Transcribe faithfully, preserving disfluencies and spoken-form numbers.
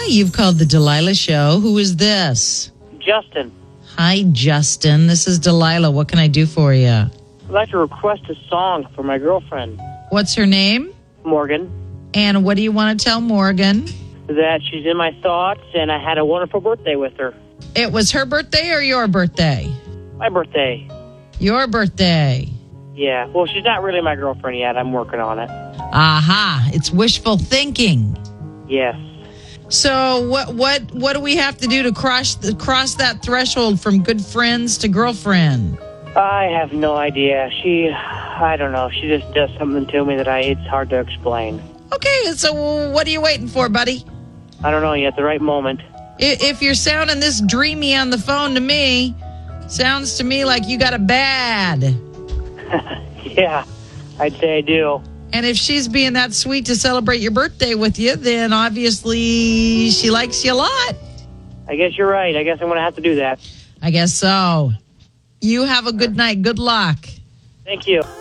you've called the Delilah Show. Who is this? Justin. Hi, Justin. This is Delilah. What can I do for you? I'd like to request a song for my girlfriend. What's her name? Morgan. And what do you want to tell Morgan? That she's in my thoughts, and I had a wonderful birthday with her. It was her birthday or your birthday? My birthday. Your birthday. Yeah. Well, she's not really my girlfriend yet. I'm working on it. Aha. It's wishful thinking. Yes. So what what what do we have to do to cross the, cross that threshold from good friends to girlfriend? I have no idea. She, I don't know. She just does something to me that I it's hard to explain. Okay, so what are you waiting for, buddy? I don't know yet. The right moment. If you're sounding this dreamy on the phone to me, sounds to me like you got a bad. Yeah, I'd say I do. And if she's being that sweet to celebrate your birthday with you, then obviously she likes you a lot. I guess you're right. I guess I'm going to have to do that. I guess so. You have a good night. Good luck. Thank you.